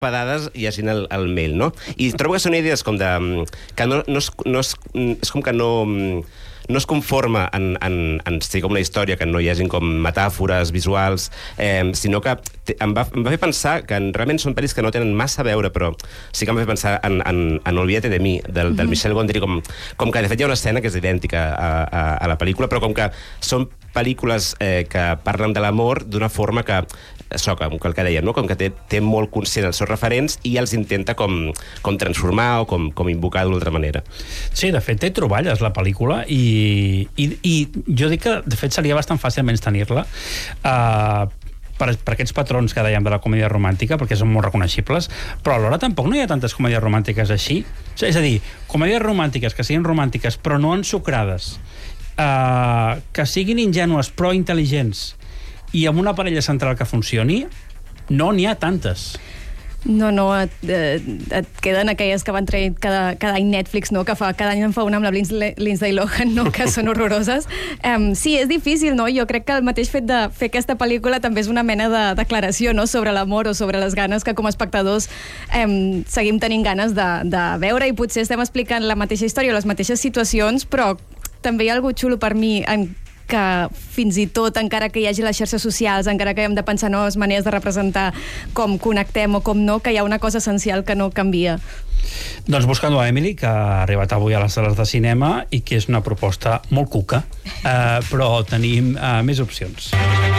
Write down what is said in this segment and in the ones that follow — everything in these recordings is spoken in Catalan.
pedades llegint el mail, no? I trobo que són idees com de... que és com que no es conforma en ser com una història, que no hi hagin com metàfores visuals, sinó que em va fer pensar que realment són pel·lis que no tenen massa a veure, però sí que em va fer pensar en Olvídate de mi, del Michel Gondry, com que de fet hi ha una escena que és idèntica a la pel·lícula, però com que són pel·lícules que parlen de l'amor d'una forma que, això, com el que deia, no? Com que té molt conscient els seus referents i els intenta com transformar o com invocar d'una altra manera. Sí, de fet, té troballes la pel·lícula i jo dic que, de fet, seria bastant fàcil tenir-la per aquests patrons que dèiem de la comèdia romàntica, perquè són molt reconeixibles, però alhora tampoc no hi ha tantes comèdies romàntiques així. És a dir, comèdies romàntiques que siguin romàntiques però no ensucrades, que siguin ingenues però intel·ligents i amb una parella central que funcioni, no n'hi ha tantes. No, et queden aquelles que van traient cada any Netflix, no? Que cada any en fa una amb la Lindsay Lohan, no? Que són horroroses. Sí, és difícil, no? Jo crec que el mateix fet de fer aquesta pel·lícula també és una mena de declaració, no? Sobre l'amor o sobre les ganes que com a espectadors seguim tenint ganes de veure, i potser estem explicant la mateixa història o les mateixes situacions, però també hi ha alguna xulo per mi que fins i tot, encara que hi hagi les xarxes socials, encara que hem de pensar noves maneres de representar com connectem o com no, que hi ha una cosa essencial que no canvia. Doncs Buscando a Emily, que ha arribat avui a les sales de cinema i que és una proposta molt cuca, però tenim més opcions.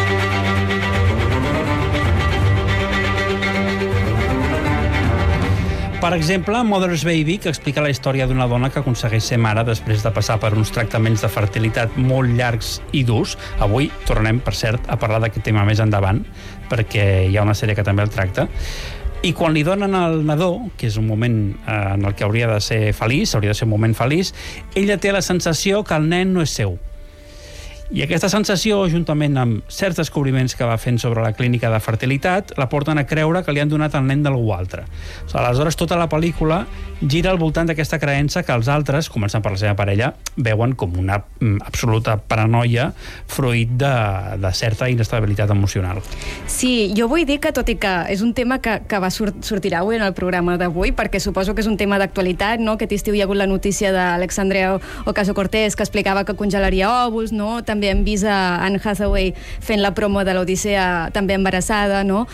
Per exemple, Mother's Baby, que explica la història d'una dona que aconsegueix ser mare després de passar per uns tractaments de fertilitat molt llargs i durs. Avui tornem, per cert, a parlar d'aquest tema més endavant, perquè hi ha una sèrie que també el tracta. I quan li donen el nadó, que és un moment en el que hauria de ser feliç, hauria de ser un moment feliç, ella té la sensació que el nen no és seu. I aquesta sensació, juntament amb certs descobriments que va fent sobre la clínica de fertilitat, la porten a creure que li han donat el nen d'algú altre. Aleshores, tota la pel·lícula gira al voltant d'aquesta creença que els altres, començant per la seva parella, veuen com una absoluta paranoia fruit de certa inestabilitat emocional. Sí, jo vull dir que, tot i que és un tema que sortirà avui en el programa d'avui, perquè suposo que és un tema d'actualitat, no? Aquest estiu hi ha hagut la notícia d'Alexandria Ocasio-Cortez que explicava que congelaria òvuls, no? També hem vist a Anne Hathaway fent la promo de l'Odissea també embarassada, no?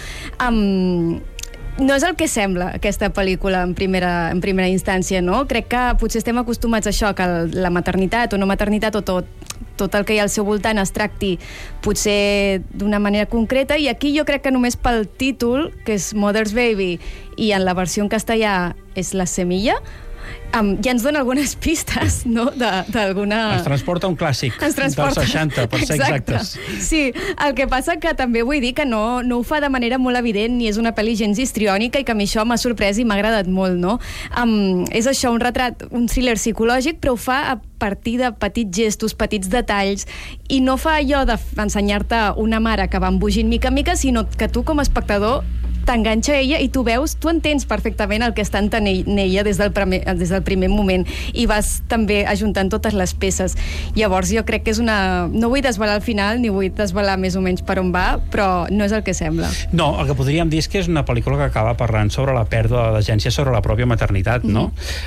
No és el que sembla aquesta pel·lícula en primera instància, no? Crec que potser estem acostumats a això, que la maternitat o no maternitat o tot el que hi ha al seu voltant es tracti potser d'una manera concreta, i aquí jo crec que només pel títol, que és Mother's Baby, i en la versió en castellà és La Semilla, ja ens dona algunes pistes, no? D'alguna... Ens transporta un clàssic dels 60, per ser exactes. Sí, el que passa que també vull dir que no ho fa de manera molt evident, ni és una pel·li gens histriònica, i que a mi això m'ha sorprès i m'ha agradat molt, no? És això, un retrat, un thriller psicològic, però ho fa a partir de petits gestos, petits detalls, i no fa allò d'ensenyar-te una mare que va embogint mica en mica, sinó que tu com a espectador t'enganxa ella i tu entens perfectament el que està entenent ella des del primer moment, i vas també ajuntant totes les peces. Llavors jo crec que és una... No vull desvelar el final, ni vull desvelar més o menys per on va, però no és el que sembla. No, el que podríem dir és que és una pel·lícula que acaba parlant sobre la pèrdua d'agència sobre la pròpia maternitat, no?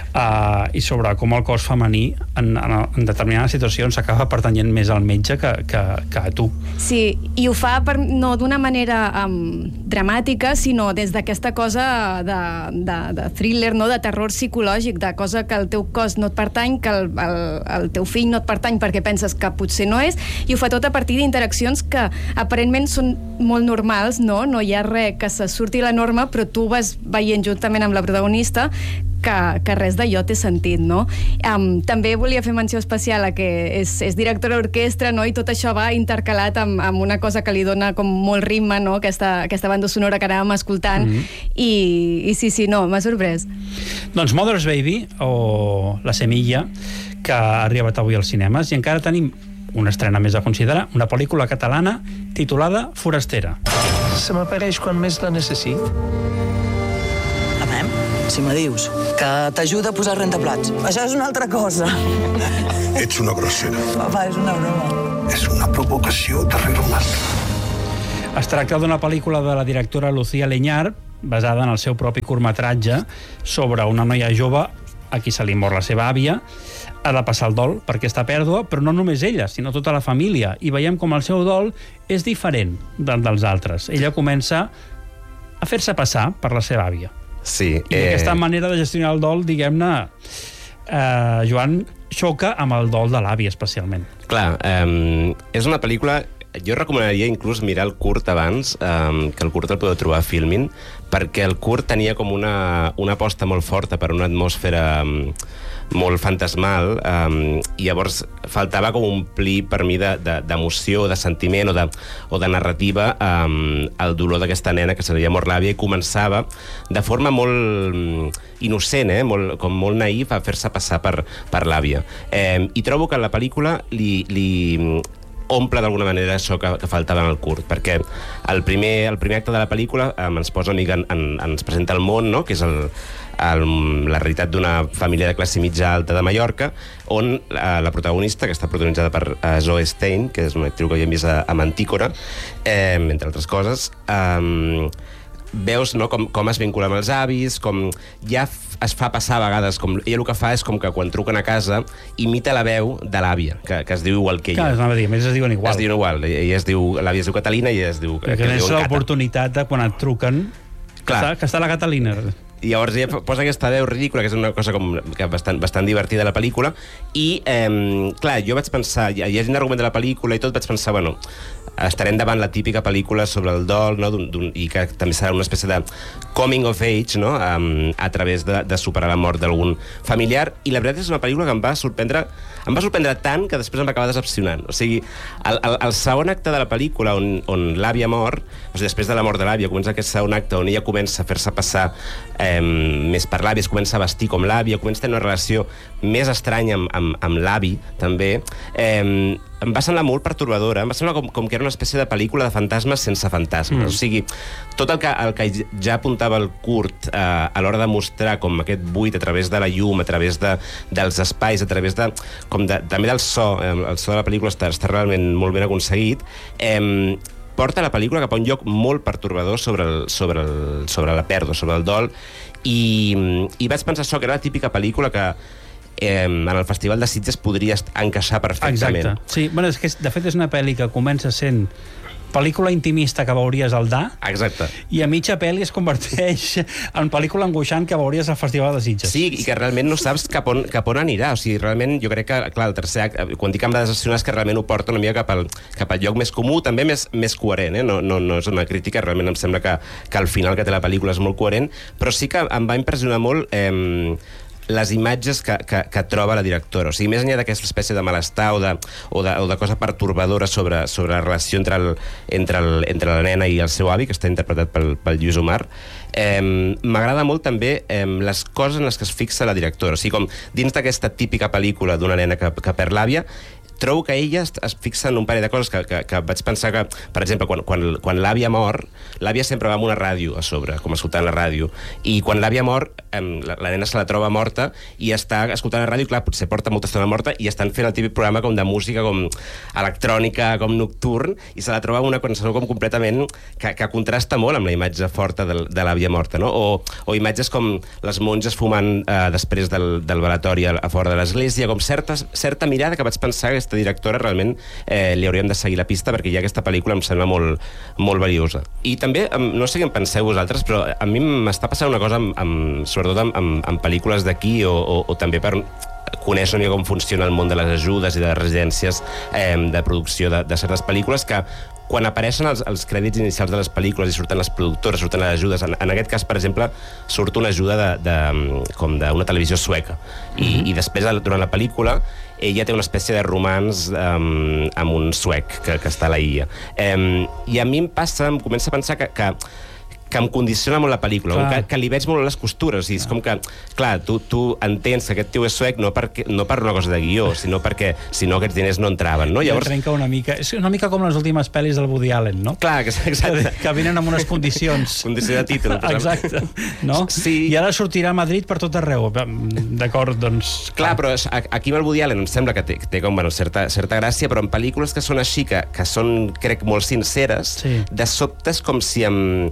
I sobre com el cos femení en determinades situacions acaba pertanyent més al metge que a tu. Sí, i ho fa no d'una manera dramàtica, sinó des d'aquesta cosa de thriller, no? De terror psicològic, de cosa que el teu cos no et pertany, que el teu fill no et pertany perquè penses que potser no és, i ho fa tot a partir d'interaccions que aparentment són molt normals, no? No hi ha res que se surti la norma, però tu vas veient juntament amb la protagonista que res d'allò té sentit, no? També volia fer menció especial a que és directora d'orquestra, no? I tot això va intercalat amb una cosa que li dona com molt ritme, no? Aquesta banda sonora que anàvem escoltant, i sí, no, m'ha sorprès. Doncs Mother's Baby, o La Semilla, que ha arribat avui als cinemes, i encara tenim una estrena més a considerar, una pel·lícula catalana titulada Forastera. Se m'apareix quan més la necessito. Si me dius que t'ajuda a posar rentaplats, això és una altra cosa. Ets una grossera. Papa, és una broma. És una provocació darrere una altra. Es tracta d'una pel·lícula de la directora Lucía Leñar, basada en el seu propi curtmetratge sobre una noia jove a qui se li mor la seva àvia, ha de passar el dol per aquesta pèrdua, però no només ella, sinó tota la família. I veiem com el seu dol és diferent dels altres. Ella comença a fer-se passar per la seva àvia. Sí. I aquesta manera de gestionar el dol, diguem-ne, Joan, xoca amb el dol de l'àvia, especialment. Clar, és una pel·lícula... Jo recomanaria inclús mirar el curt abans, que el curt el podeu trobar a Filmin, perquè el curt tenia com una aposta molt forta per una atmosfera molt fantasmal, i llavors faltava com omplir per mi d'emoció, de sentiment o de narrativa el dolor d'aquesta nena que se li havia mort l'àvia, i començava de forma molt innocent, com molt naïf, a fer-se passar per l'àvia. I trobo que la pel·lícula li omple d'alguna manera això que faltava en el curt, perquè el primer acte de la pel·lícula ens posa una mica, ens presenta el món, no? Que és la realitat d'una família de classe mitja alta de Mallorca, on la protagonista, que està protagonitzada per Zoe Stein, que és una actriu que havíem vist a Mantícora, entre altres coses, veus, no, com es vincula amb els avis, com ja es fa passar a vegades, com ella el que fa és com que quan truquen a casa imita la veu de l'àvia, que es diu igual que ella. Clar, anava a dir, a més es diuen igual. Es diuen igual, l'àvia es diu Catalina i ella es diu... Que és l'oportunitat de quan et truquen, que està la Catalina. I llavors ella posa aquesta veu ridícula, que és una cosa com que bastant divertida a la pel·lícula, i, clar, jo vaig pensar, llegint l'argument de la pel·lícula i tot, vaig pensar, bueno, estarem davant la típica pel·lícula sobre el dol, no? I que també serà una espècie de coming of age, no? A través de superar la mort d'algun familiar, i la veritat és una pel·lícula que em va sorprendre tant que després em va acabar decepcionant. O sigui, el segon acte de la pel·lícula on l'àvia mor, o sigui, després de la mort de l'àvia, comença aquest segon acte on ella comença a fer-se passar més per l'àvia, es comença a vestir com l'àvia, comença a tenir una relació més estranya amb l'avi, també. Em va semblar molt pertorbadora, em va semblar com que era una espècie de pel·lícula de fantasmes sense fantasmes. O sigui, tot el que ja apuntava el curt a l'hora de mostrar com aquest buit a través de la llum, a través dels espais, a través també del so, el so de la pel·lícula està realment molt ben aconseguit, porta la pel·lícula cap a un lloc molt pertorbador sobre la pèrdua, sobre el dol, i vaig pensar això, que era la típica pel·lícula que en el Festival de Sitges podria encaixar perfectament. Exacte. Sí, bueno, és que de fet és una pel·li que comença sent pel·lícula intimista que veuries al DA. Exacte. I a mitja pel·li es converteix en pel·lícula angoixant que veuries al Festival de Sitges. Sí, i que realment no saps cap on anirà. O sigui, realment jo crec que, clar, el tercer acte, quan dic que em va decepcionar, és que realment ho porta una mica cap al lloc més comú, també més coherent, No és una crítica, realment em sembla que el final que té la pel·lícula és molt coherent, però sí que em va impressionar molt les imatges que troba la directora. O sigui, més enllà d'aquesta espècie de malestar o de cosa pertorbadora sobre la relació entre la nena i el seu avi, que està interpretat pel Lluís Omar, m'agrada molt també les coses en les que es fixa la directora. O sigui, com dins d'aquesta típica pel·lícula d'una nena que perd l'àvia, trobo que ella es fixa en un parell de coses que vaig pensar que, per exemple, quan l'àvia mor, l'àvia sempre va amb una ràdio a sobre, com escoltant la ràdio, i quan l'àvia mor, la nena se la troba morta i està escoltant la ràdio, clar, potser porta molta estona morta, i estan fent el típic programa com de música, com electrònica, com nocturn, i se la troba amb una cançó com completament que contrasta molt amb la imatge forta de l'àvia morta, no? O imatges com les monges fumant després del velatori a fora de l'església, com certa mirada que vaig pensar que aquesta directora realment li hauríem de seguir la pista, perquè ja aquesta pel·lícula em sembla molt, molt valiosa. I també, no sé què en penseu vosaltres, però a mi m'està passant una cosa sobretot amb pel·lícules d'aquí o també per conèixer una mica com funciona el món de les ajudes i de les residències de producció de certes pel·lícules, que quan apareixen els crèdits inicials de les pel·lícules i surten les productores, surten les ajudes, en aquest cas, per exemple, surt una ajuda com d'una televisió sueca. I després, durant la pel·lícula, ella té una espècie de romans amb un suec que està a la illa. I a mi em comença a pensar que em condiciona molt la pel·lícula, que li veig molt les costures. És com que, clar, tu entens que aquest tio és suec no per una cosa de guió, sinó perquè si no aquests diners no entraven, no? Llavors trenca una mica. És una mica com les últimes pel·lis del Woody Allen, no? Clar, exacte. Que venen amb unes condicions. Condició de títol. Exacte. No? Sí. I ara sortirà a Madrid per tot arreu. D'acord, doncs... Clar, però aquí amb el Woody Allen em sembla que té com, certa gràcia, però en pel·lícules que són així, que són, crec, molt sinceres, de sobte és com si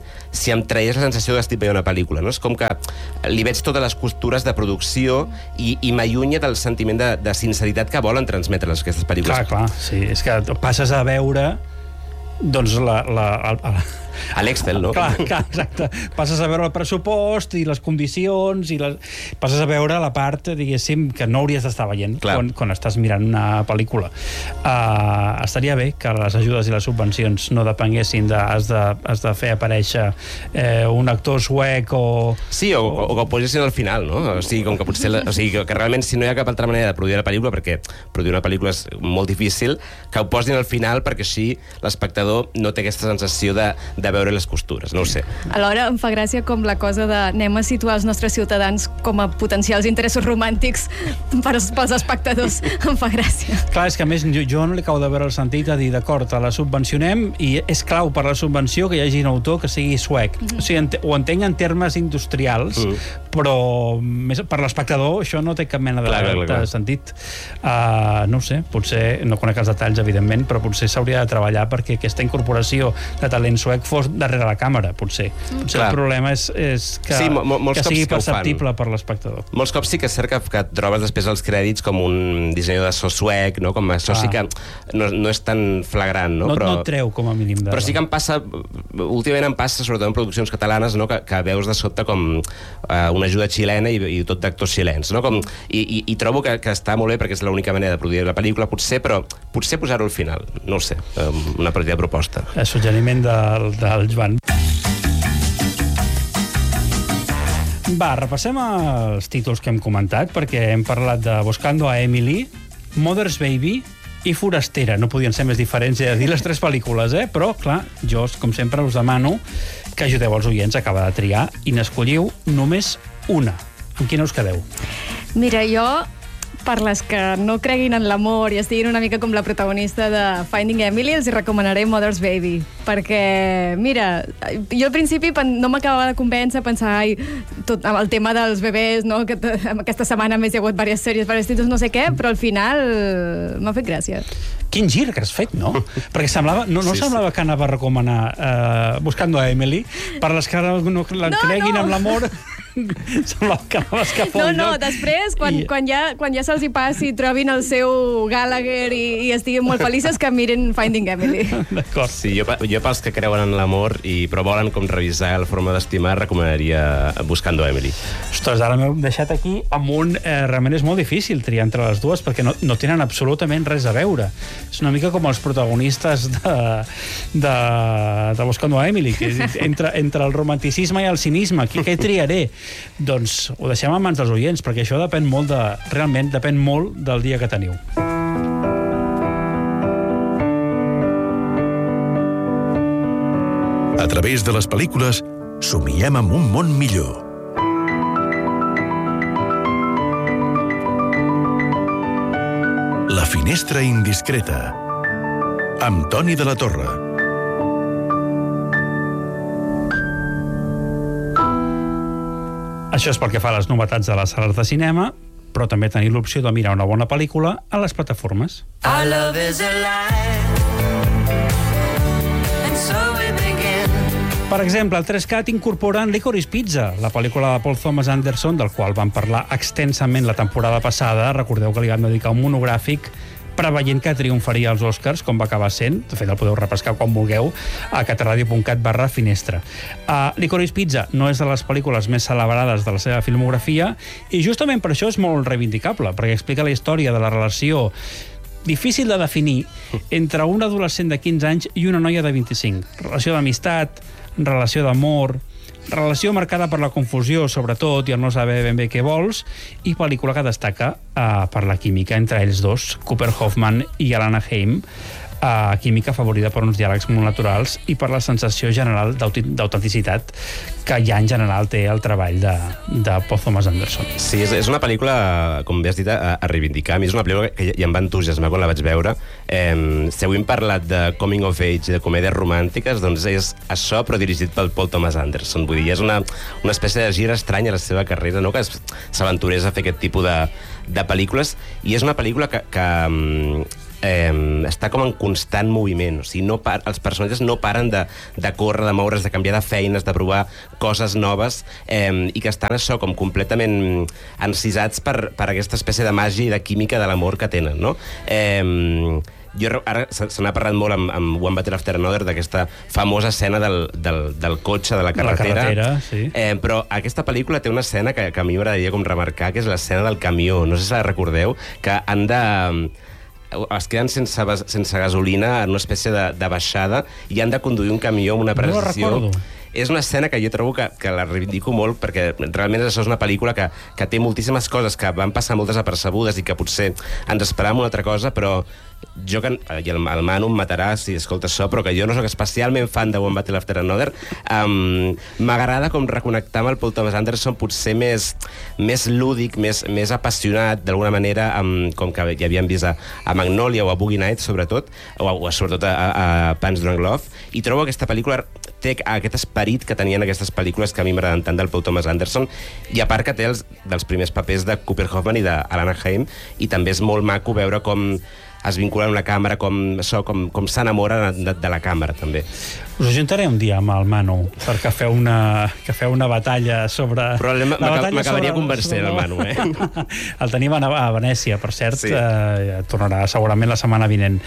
si em tragués la sensació que estic veient una pel·lícula, no? És com que li veig totes les costures de producció i m'allunya del sentiment de sinceritat que volen transmetre aquestes pel·lícules. Clar, sí, és que passes a veure doncs a l'Excel, no? Clar, exacte. Passes a veure el pressupost i les condicions passes a veure la part, diguéssim, que no hauries d'estar veient quan estàs mirant una pel·lícula. Estaria bé que les ajudes i les subvencions no depenguessin has de fer aparèixer un actor suec o... Sí, o que ho posessin al final, no? O sigui, com que potser... O sigui, que realment si no hi ha cap altra manera de produir la pel·lícula, perquè produir una pel·lícula és molt difícil, que ho posin al final perquè així l'espectador no té aquesta sensació de veure les costures, no ho sé. Alhora em fa gràcia com la cosa de anem a situar els nostres ciutadans com a potencials interessos romàntics pels espectadors. Em fa gràcia. Clar, és que a més jo no li acabo de veure el sentit a dir, d'acord, la subvencionem i és clau per la subvenció que hi hagi un autor que sigui suec. O sigui, ho entenc en termes industrials, però per l'espectador això no té cap mena de sentit. No ho sé, potser, no conec els detalls, evidentment, però potser s'hauria de treballar perquè aquesta incorporació de talent suec fos darrere la càmera, potser. Potser el problema és que sigui perceptible per l'espectador. Molts cops sí que és cert que trobes després els crèdits com un dissenyador de so suec, no? Com això sí que no és tan flagrant, no? No treu, com a mínim. Però sí que últimament em passa, sobretot en produccions catalanes, no? Que veus de sobte com una ajuda xilena i tot d'actors xilens, no? I trobo que està molt bé perquè és l'única manera de produir la pel·lícula, potser, però potser posar-ho al final, no ho sé, una petita proposta. El suggeriment del Joan. Va, repassem els títols que hem comentat, perquè hem parlat de Buscando a Emily, Mother's Baby i Forastera. No podien ser més diferents de dir les tres pel·lícules, però, clar, jo, com sempre, us demano que ajudeu els oients a acabar de triar i n'escolliu només una. Amb quina us quedeu? Mira, jo, per les que no creguin en l'amor i estiguin una mica com la protagonista de Finding Emily, els hi recomanaré Mother's Baby, perquè, mira, jo al principi no m'acabava de convèncer, pensar, tot el tema dels bebès, no? Aquesta setmana més hi ha hagut diverses sèries, diversos títols, no sé què, però al final m'ha fet gràcia. Quin gir que has fet, no? Perquè semblava que anava a recomanar Buscando a Emily, per les que no creguin en l'amor... semblava que anaves cap a un lloc. Després, quan ja se'ls hi passi, trobin el seu Gallagher i estiguin molt felices, que miren Finding Emily. D'acord. Sí, jo pels que creuen en l'amor però volen com revisar la forma d'estimar, recomanaria Buscando a Emily. Ostres, ara m'heu deixat aquí amb un... realment és molt difícil triar entre les dues perquè no tenen absolutament res a veure. És una mica com els protagonistes de Buscando a Emily, que entre el romanticisme i el cinisme. Què triaré? Doncs ho deixem en mans dels oients, perquè això realment depèn molt del dia que teniu. A través de les pel·lícules, somiem amb un món millor. La finestra indiscreta, amb Toni de la Torre. Això és pel que fa a les novetats de les sales de cinema, però també teniu l'opció de mirar una bona pel·lícula a les plataformes. Per exemple, el 3CAT incorpora Licorice Pizza, la pel·lícula de Paul Thomas Anderson, del qual vam parlar extensament la temporada passada. Recordeu que li vam dedicar un monogràfic preveient que triomfaria als Oscars, com va acabar sent. De fet, el podeu repescar quan vulgueu a catradio.cat/finestra. Licorice Pizza no és de les pel·lícules més celebrades de la seva filmografia i justament per això és molt reivindicable, perquè explica la història de la relació difícil de definir entre un adolescent de 15 anys i una noia de 25. Relació d'amistat, relació d'amor, relació marcada per la confusió, sobretot, i el no saber ben bé què vols, i pel·lícula que destaca per la química entre ells dos, Cooper Hoffman i Alana Haim, química afavorida per uns diàlegs molt naturals i per la sensació general d'autenticitat que ja en general té el treball de Paul Thomas Anderson. Sí, és una pel·lícula, com bé has dit, a reivindicar. A mi és una pel·lícula que ja em va entusiasmar quan la vaig veure. Si avui hem parlat de coming of age i de comèdies romàntiques, doncs és això, però dirigit pel Paul Thomas Anderson. Vull dir, és una espècie de gir estrany a la seva carrera, no? Que s'aventurés a fer aquest tipus de pel·lícules, i és una pel·lícula que està com en constant moviment, o sigui, els personatges no paren de córrer, de moure's, de canviar de feines, de provar coses noves, i que estan això com completament encisats per aquesta espècie de màgia i de química de l'amor que tenen, no? Ara se n'ha parlat molt amb One Battle After Another d'aquesta famosa escena del cotxe, de la carretera, sí. Però aquesta pel·lícula té una escena que a mi m'agradaria com remarcar, que és l'escena del camió, no sé si la recordeu, que es queden sense gasolina en una espècie de baixada i han de conduir un camió amb una precisió... No la recordo. És una escena que jo trobo que la reivindico molt, perquè realment això és una pel·lícula que té moltíssimes coses que van passar molt desapercebudes i que potser ens esperàvem una altra cosa, però jo que... I el Manu em matarà si escolta això, però que jo no soc especialment fan de One Battle After Another, m'agrada com reconnectar amb el Paul Thomas Anderson potser més lúdic, més apassionat, d'alguna manera, com que ja havíem vist a Magnolia o a Boogie Nights, sobretot, o sobretot a Punch Drunk Love, i trobo que aquesta pel·lícula té aquest esperit que tenien aquestes pel·lícules que a mi m'agraden tant del Paul Thomas Anderson, i a part que té dels primers papers de Cooper Hoffman i d'Alana Haim, i també és molt maco veure com es vinculen a una càmera, com s'enamora de la càmera, també. Us ajuntaré un dia amb el Manu perquè feu una batalla sobre... Probablement m'acabaria convencent el Manu, El tenim a Venècia, per cert, sí. Tornarà segurament la setmana vinent.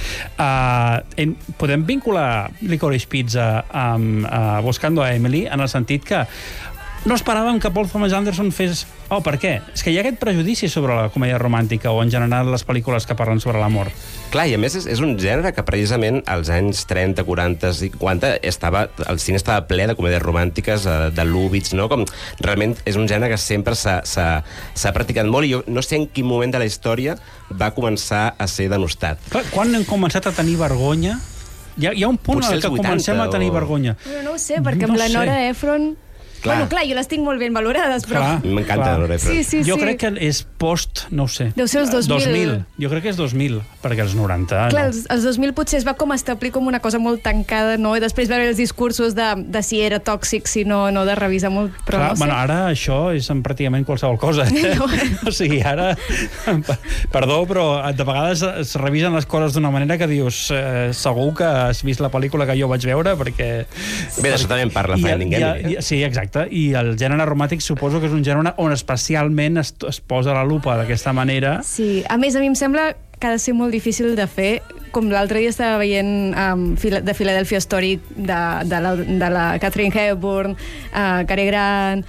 Podem vincular Licorice Pizza amb Buscando a Emily, en el sentit que no esperàvem que Paul Thomas Anderson fes... per què? És que hi ha aquest prejudici sobre la comèdia romàntica o en general les pel·lícules que parlen sobre l'amor. Clar, i a més és un gènere que precisament als anys 30, 40 i 50 el cine estava ple de comèdies romàntiques, de Lubitsch, no? Com, realment és un gènere que sempre s'ha practicat molt, i jo no sé en quin moment de la història va començar a ser denostat. Clar, quan hem començat a tenir vergonya? Hi ha un punt en el que comencem a tenir vergonya. No ho sé, perquè amb la Nora Ephron... Clar. Bueno, clar, jo les tinc molt ben valorades, però... M'encanta la Nora Ephron. Sí. Jo crec que és post, no ho sé. Deu ser els 2000. Jo crec que és 2000, perquè els 90... Clar, els 2000 potser es va com establir com una cosa molt tancada, no? I després va haver els discursos de si era tòxic, si no de revisar molt, però clar, no sé. Bueno, ara això és en pràcticament qualsevol cosa. O sigui, ara... Perdó, però de vegades es revisen les coses d'una manera que dius segur que has vist la pel·lícula que jo vaig veure, perquè... Bé, d'això també en parla Finding Emily. Sí, exacte. I el gènere romàntic suposo que és un gènere on especialment es posa la lupa d'aquesta manera. Sí, a més a mi em sembla que ha de ser molt difícil de fer, com l'altre dia estava veient de Philadelphia Story de la Katharine Hepburn, Cary Grant,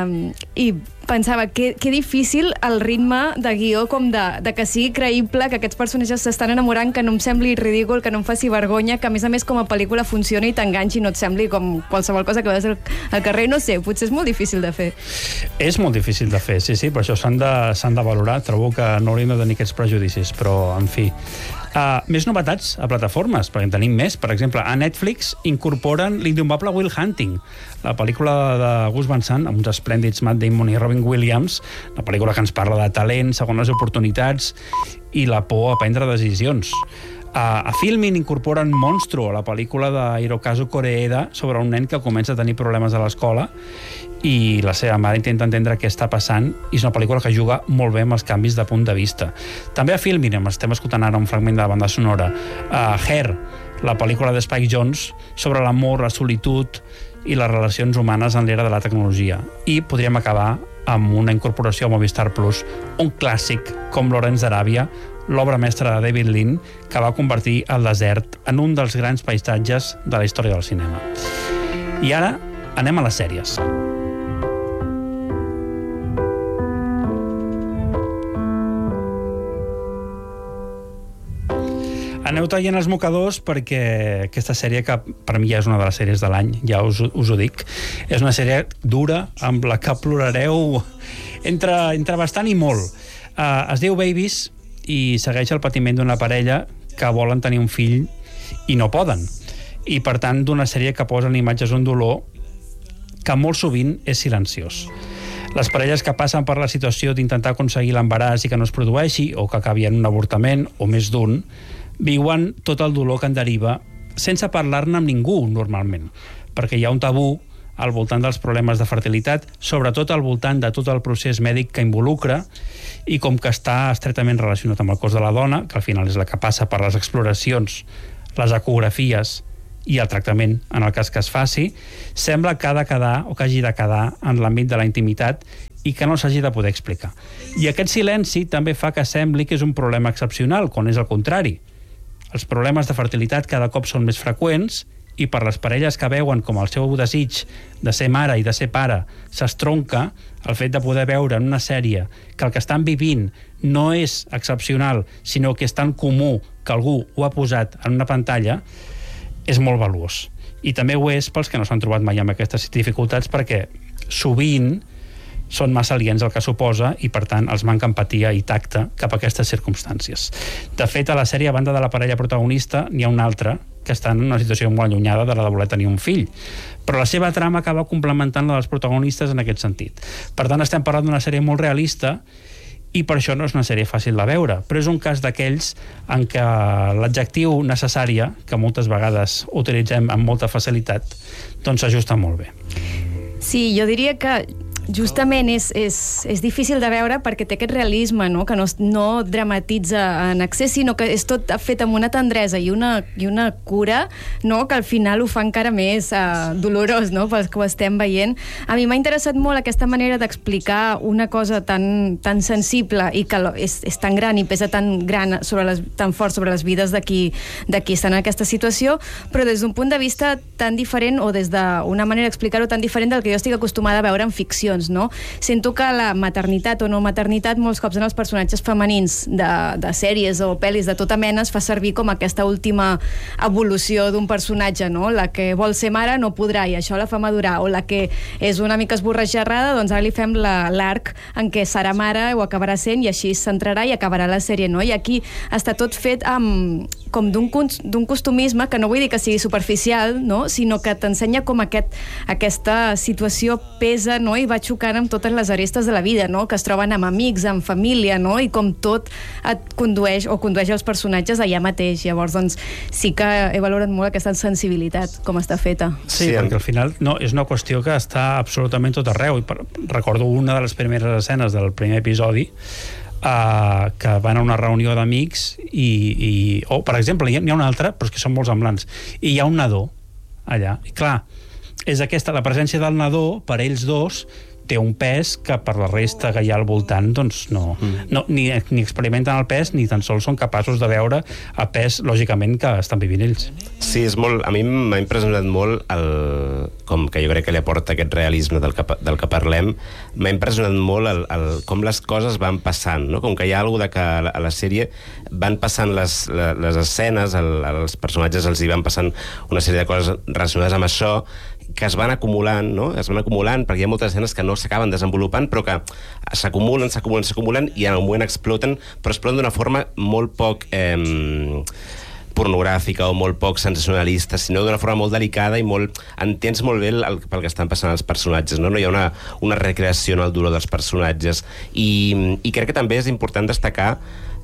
i pensava que difícil el ritme de guió com de que sigui creïble, que aquests personatges s'estan enamorant, que no em sembli ridícul, que no em faci vergonya, que a més com a pel·lícula funcioni i t'enganxi, no et sembli com qualsevol cosa que veus al carrer, no sé, potser és molt difícil de fer. És molt difícil de fer, sí, per això s'han de valorar, trobo que no hauríem de tenir aquests prejudicis, però en fi. Més novetats a plataformes, perquè en tenim més. Per exemple, a Netflix incorporen l'indomable Will Hunting, la pel·lícula de Gus Van Sant, amb uns esplèndids Matt Damon i Robin Williams, una pel·lícula que ens parla de talent, segones oportunitats i la por a prendre decisions. A Filmin incorporen Monstro, la pel·lícula de Hirokazu Koreeda sobre un nen que comença a tenir problemes a l'escola i la seva mare intenta entendre què està passant, i és una pel·lícula que juga molt bé amb els canvis de punt de vista. També a Filmin, estem escoltant ara un fragment de la banda sonora, Hair, la pel·lícula de Spike Jonze sobre l'amor, la solitud i les relacions humanes en l'era de la tecnologia. I podríem acabar amb una incorporació a Movistar Plus, un clàssic com Lawrence d'Aràbia, l'obra mestra de David Lean, que va convertir el desert en un dels grans paisatges de la història del cinema. I ara anem a les sèries. Aneu traient els mocadors perquè aquesta sèrie, que per mi ja és una de les sèries de l'any, ja us ho dic, és una sèrie dura, amb la que plorareu entre bastant i molt. Es diu Babies i segueix el patiment d'una parella que volen tenir un fill i no poden. I, per tant, d'una sèrie que posa en imatges un dolor que molt sovint és silenciós. Les parelles que passen per la situació d'intentar aconseguir l'embaràs i que no es produeixi, o que acabi en un avortament, o més d'un, viuen tot el dolor que en deriva sense parlar-ne amb ningú, normalment, perquè hi ha un tabú al voltant dels problemes de fertilitat, sobretot al voltant de tot el procés mèdic que involucra, i com que està estretament relacionat amb el cos de la dona, que al final és la que passa per les exploracions, les ecografies i el tractament, en el cas que es faci, sembla que ha de quedar, o que hagi de quedar, en l'àmbit de la intimitat i que no s'hagi de poder explicar. I aquest silenci també fa que sembli que és un problema excepcional, quan és el contrari. Els problemes de fertilitat cada cop són més freqüents i per les parelles que veuen com el seu desig de ser mare i de ser pare s'estronca, el fet de poder veure en una sèrie que el que estan vivint no és excepcional, sinó que és tan comú que algú ho ha posat en una pantalla, és molt valuós. I també ho és pels que no s'han trobat mai amb aquestes dificultats, perquè sovint són massa aliens el que suposa i, per tant, els manca empatia i tacte cap a aquestes circumstàncies. De fet, a la sèrie, a banda de la parella protagonista, n'hi ha una altra que està en una situació molt allunyada de la de voler tenir un fill. Però la seva trama acaba complementant la dels protagonistes en aquest sentit. Per tant, estem parlant d'una sèrie molt realista i per això no és una sèrie fàcil de veure, però és un cas d'aquells en què l'adjectiu necessària, que moltes vegades utilitzem amb molta facilitat, doncs s'ajusta molt bé. Sí, jo diria que justament és difícil de veure perquè té aquest realisme, no? Que no dramatitza en excés, sinó que és tot fet amb una tendresa i una cura, no? Que al final ho fa encara més dolorós, no? Pels que ho estem veient. A mi m'ha interessat molt aquesta manera d'explicar una cosa tan sensible i que és tan gran i pesa tan fort sobre les vides de qui estan en aquesta situació, però des d'un punt de vista tan diferent, o des d'una manera d'explicar-ho tan diferent del que jo estic acostumada a veure en ficcions, no? Sento que la maternitat o no maternitat molts cops en els personatges femenins de sèries o pel·lis de tota mena es fa servir com aquesta última evolució d'un personatge, no? La que vol ser mare no podrà i això la fa madurar, o la que és una mica esborratxerrada, doncs ara li fem l'arc en què serà mare o acabarà sent i així s'entrarà i acabarà la sèrie, no? I aquí està tot fet com d'un costumisme que no vull dir que sigui superficial, no? Sinó que t'ensenya com aquesta situació pesa, no? I va xocant amb totes les arestes de la vida, no? Que es troben amb amics, amb família, no? I com tot et condueix els personatges allà mateix. Llavors, doncs, sí que he valorat molt aquesta sensibilitat, com està feta. Sí, perquè al final és una qüestió que està absolutament tot arreu. Recordo una de les primeres escenes del primer episodi que van a una reunió d'amics o, per exemple, n'hi ha una altra, però és que són molt semblants, i hi ha un nadó allà. I clar, és la presència del nadó, per ells dos, té un pes que per la resta que hi ha al voltant doncs ni experimenten el pes ni tan sols són capaços de veure el pes, lògicament, que estan vivint ells. Sí, a mi m'ha impressionat molt com que jo crec que li aporta aquest realisme del que parlem, m'ha impressionat molt com les coses van passant, no? Com que hi ha alguna que a la sèrie van passant les escenes, als personatges els hi van passant una sèrie de coses relacionades amb això que es van acumulant, no? Es van acumulant perquè hi ha moltes escenes que no s'acaben desenvolupant però que s'acumulen i en un moment exploten, però exploten d'una forma molt poc pornogràfica o molt poc sensacionalista, sinó d'una forma molt delicada i entens molt bé pel que estan passant els personatges, no? No hi ha una recreació en el dolor dels personatges i crec que també és important destacar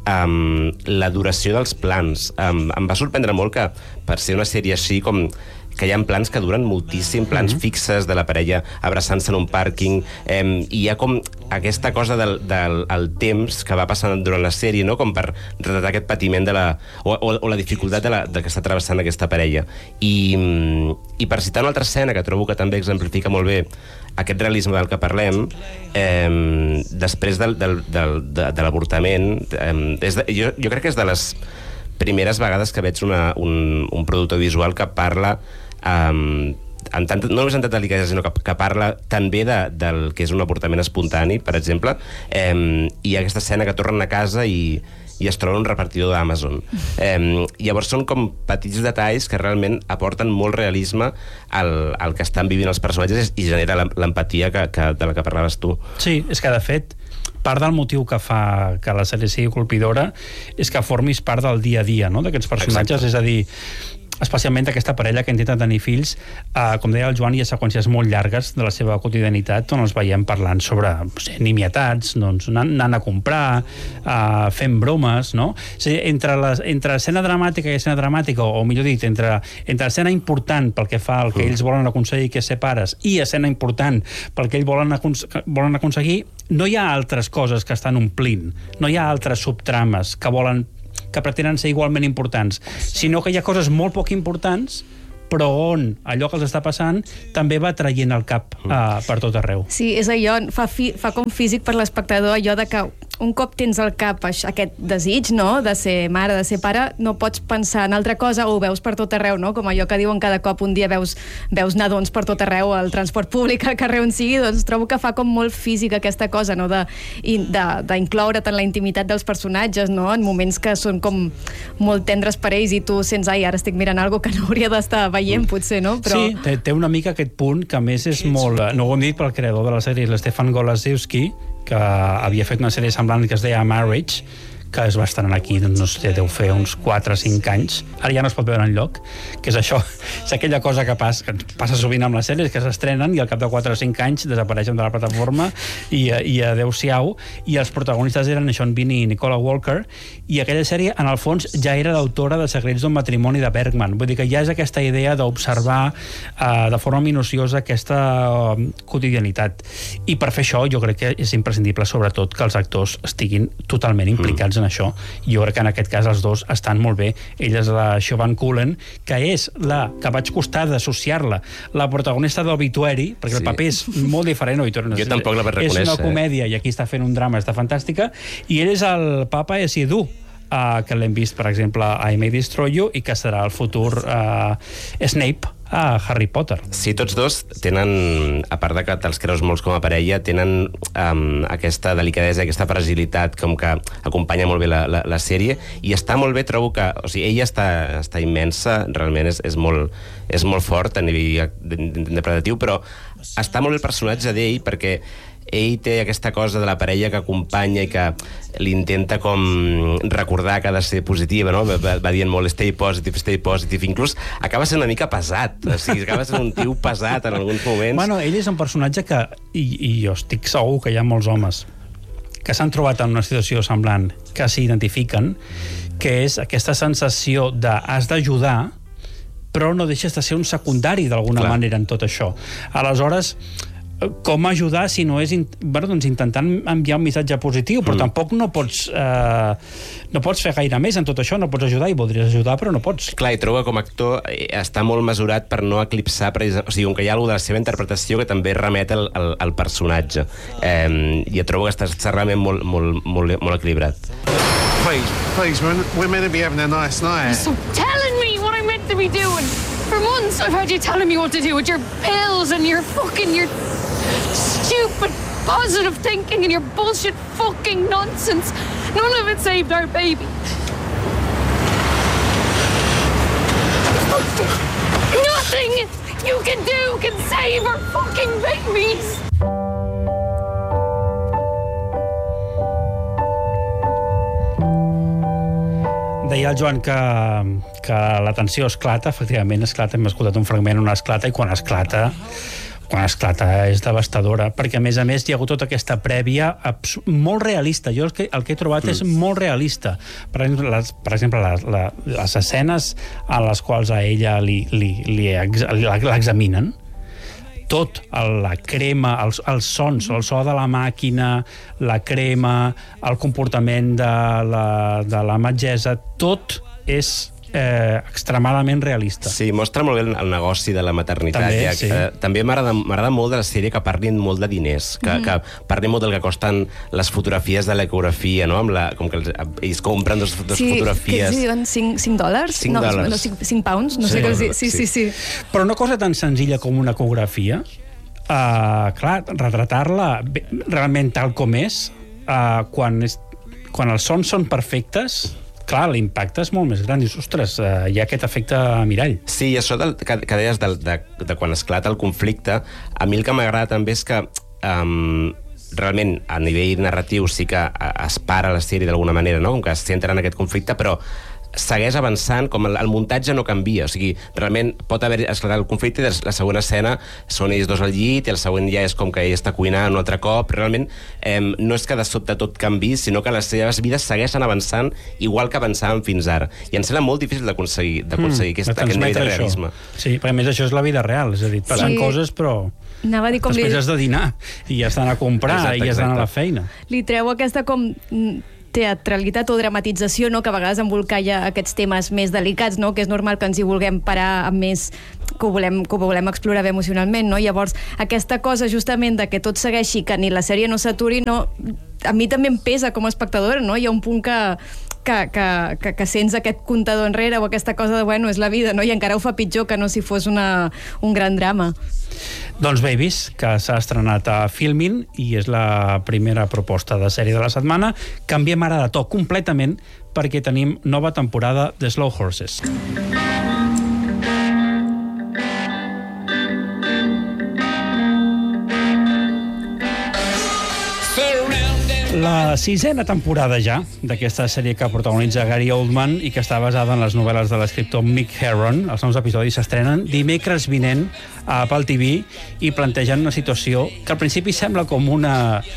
la duració dels plans. Em va sorprendre molt que per ser una sèrie així com que hi ha plans que duren moltíssim, plans fixes de la parella abraçant-se en un pàrquing, i hi ha com aquesta cosa del temps que va passant durant la sèrie, no? Com per retratar aquest patiment o la dificultat de que està travessant aquesta parella. I per citar una altra escena que trobo que també exemplifica molt bé aquest realisme del que parlem, després de l'avortament, jo crec que és de les primeres vegades que veig un producte visual que parla no només en tanta delicadesa, sinó que parla també del que és un avortament espontani, per exemple, i aquesta escena que tornen a casa i es troben un repartidor d'Amazon. Llavors són com petits detalls que realment aporten molt realisme al que estan vivint els personatges i genera l'empatia de la que parlaves tu. Sí, és que de fet part del motiu que fa que la sèrie sigui colpidora és que formis part del dia a dia, no?, d'aquests personatges. Exacte. És a dir, especialment aquesta parella que intenta tenir fills. Com deia el Joan, hi ha seqüències molt llargues de la seva quotidianitat on els veiem parlant sobre nimietats, doncs, anant a comprar, fent bromes, no? O sigui, entre escena dramàtica i escena dramàtica, o millor dit, entre escena important pel que fa al que ells volen aconseguir, que és ser pares, i escena important pel que ells volen aconseguir, no hi ha altres coses que estan omplint, no hi ha altres subtrames que pretenen ser igualment importants, sinó que hi ha coses molt poc importants, però on allò que els està passant també va traient el cap per tot arreu. Sí, és allò, fa com físic per l'espectador allò de que un cop tens al cap aquest desig, no?, de ser mare, de ser pare, no pots pensar en altra cosa, o ho veus per tot arreu, no?, com allò que diuen cada cop, un dia veus nadons per tot arreu, al transport públic, al carrer on sigui, doncs trobo que fa com molt físic aquesta cosa, no?, d'incloure tant la intimitat dels personatges, no?, en moments que són com molt tendres per ells i tu sents, ara estic mirant alguna que no hauria d'estar veient, potser, no? Però... Sí, té una mica aquest punt que a més és molt... No ho hem dit pel creador de la sèrie, l'Stefan Golasiewski, que havia fet una sèrie semblant que es deia Marriage, que es va estrenar aquí, doncs no sé, deu fer uns 4 o 5 anys. Ara ja no es pot veure enlloc, que és això, és aquella cosa que passa sovint amb les sèries, que s'estrenen i al cap de 4 o 5 anys desapareixen de la plataforma i adeu-siau, i els protagonistes eren Sean Bean i Nicola Walker, i aquella sèrie, en el fons, ja era l'autora de Secrets d'un matrimoni de Bergman. Vull dir que ja és aquesta idea d'observar de forma minuciosa aquesta quotidianitat. I per fer això, jo crec que és imprescindible, sobretot, que els actors estiguin totalment implicats en això. Jo crec que en aquest cas els dos estan molt bé. Ella és la Siobhan Cullen, que és la que vaig costar d'associar-la, la protagonista d'Obituary, perquè el paper és molt diferent. Jo tampoc la vaig reconèixer. És una comèdia i aquí està fent un drama, està fantàstica, i ell és el papa Isidú, que l'hem vist, per exemple, a I May Destroy You, i que serà el futur Snape a Harry Potter. Sí, tots dos tenen, a part de que te'ls creus molts com a parella, tenen aquesta delicadesa, aquesta fragilitat com que acompanya molt bé la sèrie, i està molt bé, trobo que... O sigui, ella està immensa, realment és molt fort a nivell interpretatiu, però està molt bé el personatge d'ell, perquè ell té aquesta cosa de la parella que acompanya i que l'intenta com recordar que ha de ser positiva, no? Va dient molt stay positive, inclús acaba sent una mica pesat, o sigui, acaba sent un tio pesat en alguns moments. Bueno, ell és un personatge que, i jo estic segur que hi ha molts homes que s'han trobat en una situació semblant, que s'identifiquen, que és aquesta sensació de has d'ajudar, però no deixes de ser un secundari d'alguna manera en tot això. Aleshores, com ajudar si no és intentant enviar un missatge positiu, però tampoc no pots fer gaire més en tot això, no pots ajudar i voldries ajudar però no pots. Clar, i trobo que com a actor està molt mesurat per no eclipsar, o sigui, que hi ha alguna de la seva interpretació que també remet al personatge, i trobo que està realment molt equilibrat. Please, we're meant to be having a nice night. Stop telling me what I'm meant to be doing. For months I've had you telling me what to do with your pills and your stupid positive thinking and your bullshit fucking nonsense. None of it saved our baby. Nothing you can do can save our fucking babies. Deia el Joan que la tensió esclata, efectivament esclata, hem escoltat un fragment on esclata, i quan esclata és devastadora, perquè a més hi ha hagut tota aquesta prèvia molt realista. Jo el que he trobat és molt realista. Per exemple, les escenes en les quals a ella l'examinen, tot, la crema, els sons, el so de la màquina, la crema, el comportament de la metgessa, tot és extremadament realista. Sí, mostra molt bé el negoci de la maternitat. També, sí. També m'agrada molt de la sèrie que parlin molt de diners, que parlin molt del que costen les fotografies de l'ecografia, no? Com que ells compren dos fotografies. Sí, que diuen $5? $5. No, 5 pounds, no sé què els dic. Sí. Però una cosa tan senzilla com una ecografia, clar, retratar-la realment tal com és, quan els sons són perfectes, clar, l'impacte és molt més gran. Dius, ostres, hi ha aquest efecte mirall. Sí, i això que deies de quan esclata el conflicte, a mi el que m'agrada també és que realment a nivell narratiu sí que es para la sèrie d'alguna manera, no? Com que es centra en aquest conflicte, però segueix avançant, com el muntatge no canvia, o sigui, realment pot haver esclatat el conflicte i la següent escena són ells dos al llit i el següent ja és com que ell està cuinant un altre cop, realment no és que de sobte tot canvi, sinó que les seves vides segueixen avançant igual que avançaven fins ara, i em sembla molt difícil d'aconseguir aquest nivell de realisme. Sí, perquè a més això és la vida real, és a dir, passen coses però anava a dir com després has de dinar i has d'anar a comprar i has d'anar a la feina. Li treu aquesta com teatralitat o dramatització, no? Que a vegades embolcalla aquests temes més delicats, no? Que és normal que ens hi vulguem parar amb més que ho volem explorar bé emocionalment, no? Llavors, aquesta cosa justament de que tot segueixi, que ni la sèrie no s'aturi, no, a mi també em pesa com a espectadora, no? Hi ha un punt que sents aquest comptador enrere o aquesta cosa de, bueno, és la vida, no? I encara ho fa pitjor que no si fos un gran drama. Doncs Babies, que s'ha estrenat a Filmin i és la primera proposta de sèrie de la setmana. Canviem ara de to completament perquè tenim nova temporada de Slow Horses. La sisena temporada ja d'aquesta sèrie que protagonitza Gary Oldman i que està basada en les novel·les de l'escriptor Mick Herron. Els nous episodis s'estrenen dimecres vinent a Apple TV i plantegen una situació que al principi sembla com un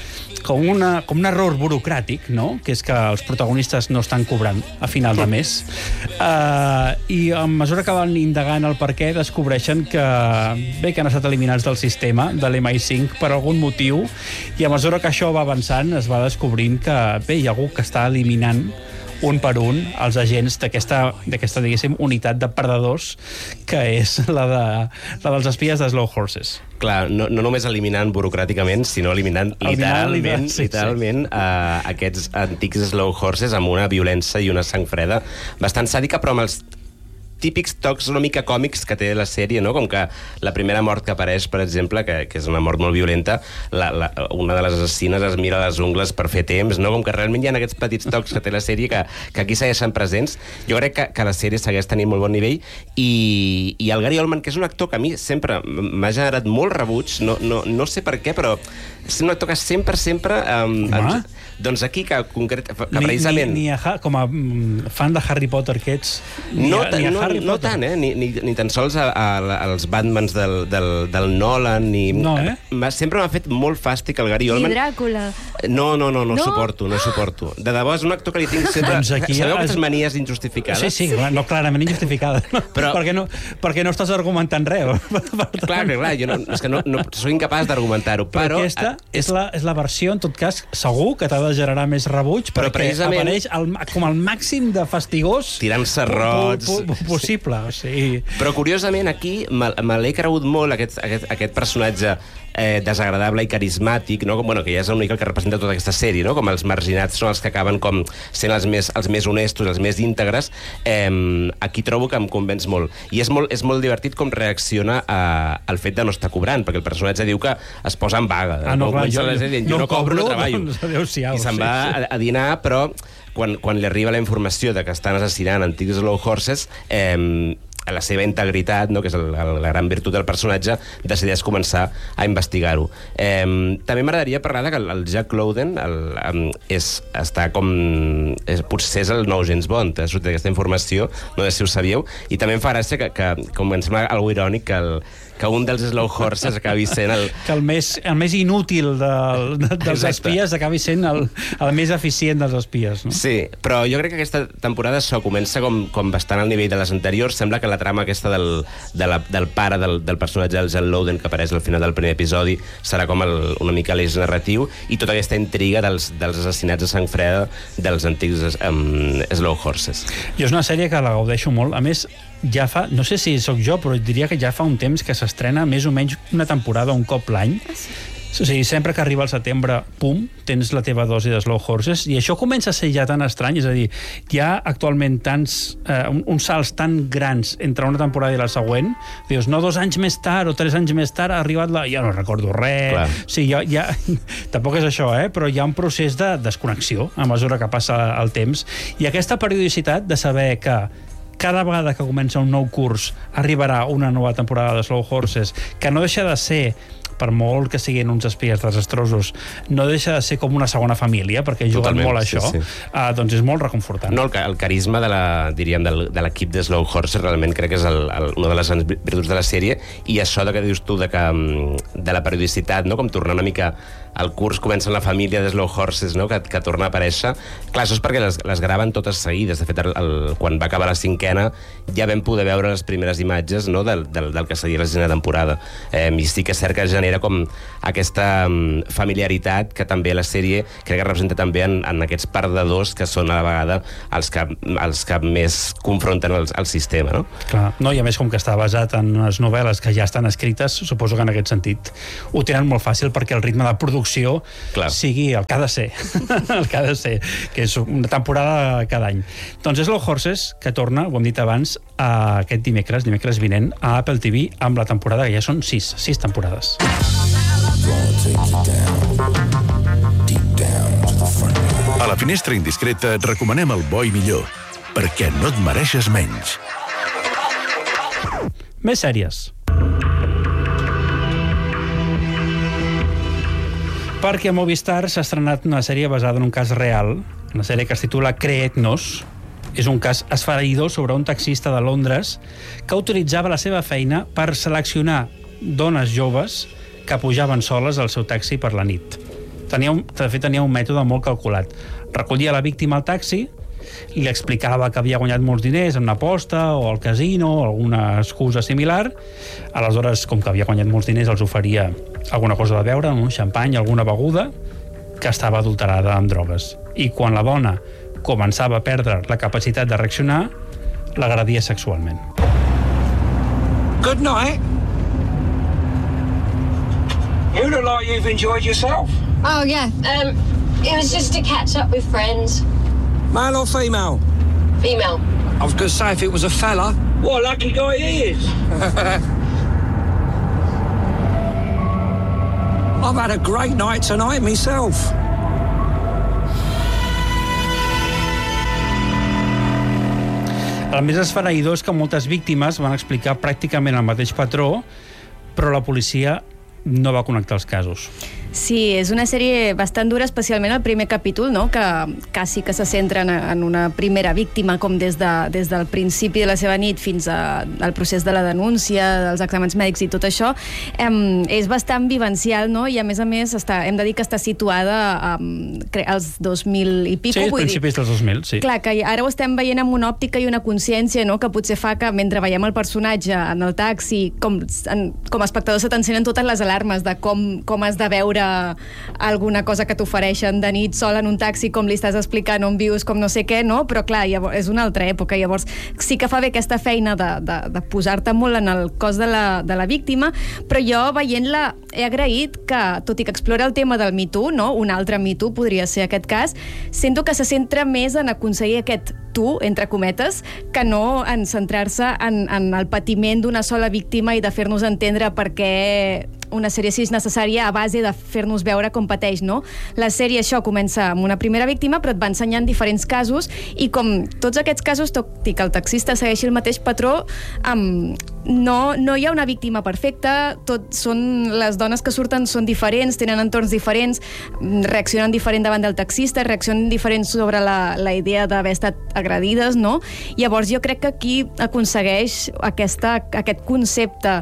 error burocràtic, no? Que és que els protagonistes no estan cobrant a final de mes. I a mesura que van indagant el perquè descobreixen que han estat eliminats del sistema de l'MI5 per algun motiu, i a mesura que això va avançant es va descobrint que hi ha algú que està eliminant un per un els agents d'aquesta diguéssim, unitat de perdedors que és la dels espies de Slow Horses. Clar, no només eliminant burocràticament, sinó eliminant literalment aquests antics Slow Horses amb una violència i una sang freda bastant sàdica, però amb els típics tocs una mica còmics que té la sèrie, no? Com que la primera mort que apareix, per exemple, que és una mort molt violenta, una de les assassines es mira les ungles per fer temps, no? Com que realment hi ha aquests petits tocs que té la sèrie que aquí segueixen presents. Jo crec que la sèrie segueix tenint molt bon nivell i el Gary Oldman, que és un actor que a mi sempre m'ha generat molt rebuig, no sé per què, però és un actor que sempre doncs aquí que precisament com a fan de Harry Potter que ets no tant, ni tan sols als Batmans del Nolan sempre m'ha fet molt fàstic el Gary Oldman. I Dràcula. No suporto. De debò és un actor que li tinc sempre... Sabeu aquestes manies injustificades? Sí, no, clarament injustificades. Perquè no estàs argumentant res. Clar, jo soc incapaç d'argumentar-ho. Però aquesta és la versió, en tot cas, segur que t'ha de generar més rebuig, perquè apareix com el màxim de fastigós tirant-se rots possible. Però curiosament aquí me l'he cregut molt aquest personatge desagradable i carismàtic, no? Que ja és l'únic que representa tota aquesta sèrie, no? Com els marginats són els que acaben com sent els més honestos, els més íntegres. Aquí trobo que em convenç molt. I és molt divertit com reacciona al fet de no estar cobrant, perquè el personatge diu que es posa en vaga. Jo no cobro, no treballo. I se'n va a dinar, però quan li arriba la informació de que estan assassinant antics Slow Horses, la seva integritat, no, que és la gran virtut del personatge, decideix començar a investigar-ho. També m'agradaria parlar que el Jack Lowden està com... potser és el nou James Bond, ha sortit aquesta informació, no sé si ho sabíeu, i també em fa gràcia que com em sembla algo irònic que un dels Slow Horses acabi sent que el més inútil dels espies acabi sent el més eficient dels espies, no? Sí, però jo crec que aquesta temporada això comença com bastant al nivell de les anteriors. Sembla que la trama aquesta del pare del personatge del Jack Lowden que apareix al final del primer episodi serà com una mica l'eix narratiu, i tota aquesta intriga dels assassinats a sang freda dels antics Slow Horses. Jo és una sèrie que la gaudeixo molt. A més, ja fa, no sé si sóc jo, però diria que ja fa un temps que s'estrena més o menys una temporada un cop l'any. O sigui, sempre que arriba el setembre, pum, tens la teva dosi de Slow Horses, i això comença a ser ja tan estrany, és a dir, hi ha actualment uns salts tan grans entre una temporada i la següent, dius, no 2 anys més tard o 3 anys més tard ha arribat ja no recordo res. Clar. Sí, tampoc és això, però hi ha un procés de desconnexió a mesura que passa el temps, i aquesta periodicitat de saber que cada vegada que comença un nou curs arribarà una nova temporada de Slow Horses, que no deixa de ser per molt que siguin uns espies desastrosos, no deixa de ser com una segona família, perquè juguen Totalment, molt a això, sí. doncs és molt reconfortant. No, el carisma de l'equip de Slow Horses realment crec que és una de les virtuts de la sèrie, i això que dius tu de la periodicitat, no? Com tornar una mica al curs, comença la família de Slow Horses, no? que torna a aparèixer. Clar, això és perquè les graven totes seguides. De fet, quan va acabar la 5ª ja vam poder veure les primeres imatges, no? del que seria la 6ª temporada. I sí que és cert que genera com aquesta familiaritat que també la sèrie crec que representa també en aquests perdedors que són a la vegada els que més confronten el sistema. No? Clar, no, i a més com que està basat en unes novel·les que ja estan escrites, suposo que en aquest sentit ho tenen molt fàcil perquè el ritme de producció sigui el que ha de ser el que ha de ser, que és una temporada cada any. Doncs Slow Horses, que torna, ho hem dit abans, aquest dimecres vinent a Apple TV amb la temporada, que ja són 6 temporades. A la Finestra Indiscreta et recomanem el bo i millor, perquè no et mereixes menys. Més sèries. Perquè a Movistar s'ha estrenat una sèrie basada en un cas real, una sèrie que es titula Creednos. És un cas esfereïdor sobre un taxista de Londres que utilitzava la seva feina per seleccionar dones joves que pujaven soles al seu taxi per la nit. De fet, tenia un mètode molt calculat. Recollia la víctima al taxi, li explicava que havia guanyat molts diners en una aposta o al casino o alguna excusa similar. Aleshores, com que havia guanyat molts diners, els oferia alguna cosa de beure, un xampany, alguna beguda, que estava adulterada amb drogues. I quan la dona començava a perdre la capacitat de reaccionar, l'agredia sexualment. Good night. You look like you've enjoyed yourself. Oh, yeah. It was just to catch up with friends. Male or female? Female. I was going to say if it was a fella, what a lucky guy he is. I've had a great night tonight myself. El més esfereïdor és que moltes víctimes van explicar pràcticament el mateix patró, però la policia no va connectar els casos. Sí, és una sèrie bastant dura, especialment el primer capítol, no? Que quasi que se centra en una primera víctima, com des del principi de la seva nit fins al procés de la denúncia, dels exàmens mèdics i tot això. És bastant vivencial, no? I a més hem de dir que està situada als 2000 i pico. Sí, als principis dels 2000, sí. Clar, que ara ho estem veient amb una òptica i una consciència, no? Que potser fa que mentre veiem el personatge en el taxi, com a espectador se t'encenen totes les alarmes de com has de veure alguna cosa que t'ofereixen de nit sol en un taxi, com li estàs explicant on vius, com no sé què, no? Però clar, és una altra època, llavors sí que fa bé aquesta feina de posar-te molt en el cos de la víctima, però jo veient-la he agraït que, tot i que explora el tema del Me Too, no? Un altre Me Too podria ser aquest cas, sento que se centra més en aconseguir aquest tu, entre cometes, que no en centrar-se en el patiment d'una sola víctima i de fer-nos entendre per què una sèrie així és necessària a base de fer-nos veure com pateix, no? La sèrie, això, comença amb una primera víctima, però et va ensenyant diferents casos, i com tots aquests casos, tot i que el taxista segueixi el mateix patró, no hi ha una víctima perfecta, les dones que surten són diferents, tenen entorns diferents, reaccionen diferent davant del taxista, reaccionen diferent sobre la idea d'haver estat agredides, no? Llavors jo crec que aquí aconsegueix aquest concepte